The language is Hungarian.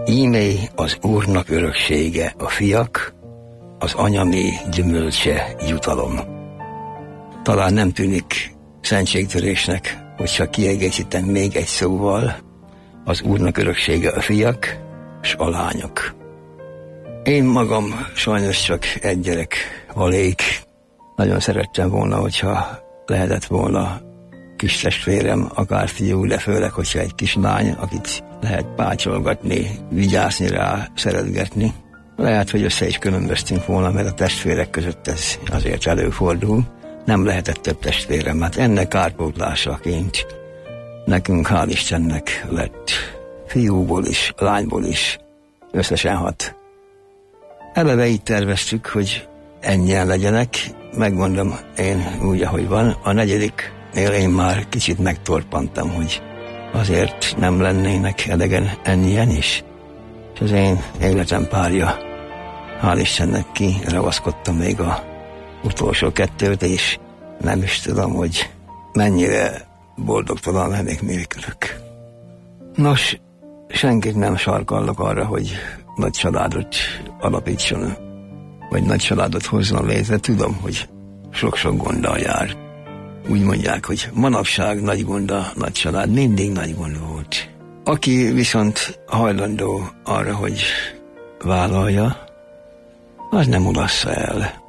Ímé az Úrnak öröksége a fiak, az anyami gyümölcse jutalom. Talán nem tűnik szentségtörésnek, hogyha kiegészítem még egy szóval, az Úrnak öröksége a fiak és a lányok. Én magam sajnos csak egy gyerek valék. Nagyon szerettem volna, hogyha lehetett volna kis testvérem, akár fiú, de főleg, hogyha egy kis lány, akit lehet pácsolgatni, vigyázni rá, szeretgetni. Lehet, hogy össze is különböztünk volna, mert a testvérek között ez azért előfordul. Nem lehetett több testvérem, mert ennek kárpótlásaként nekünk, hál' Istennek lett fiúból is, lányból is, összesen 6. Eleve így terveztük, hogy ennyien legyenek, megmondom én úgy, ahogy van. A 4-nél én már kicsit megtorpantam, hogy azért nem lennének elegen ennyien is. És az én életem párja, hál' Istennek kiravaszkodtam még a utolsó 2-t, és nem is tudom, hogy mennyire boldogtalan lennék nélkülük. Nos, senkit nem sarkallok arra, hogy nagy családot alapítson, vagy nagy családot hozzon létre. Tudom, hogy sok-sok gonddal jár. Úgy mondják, hogy manapság nagy gond a nagy család, mindig nagy gond volt. Aki viszont hajlandó arra, hogy vállalja, az nem ulassza el.